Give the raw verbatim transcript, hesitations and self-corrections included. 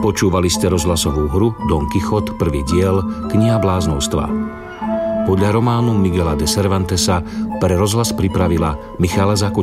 Počúvali ste rozhlasovú hru Don Quichotte, prvý diel, Kniha bláznovstva. Podľa románu Miguela de Cervantesa pre rozhlas pripravila Michaela Zakučová.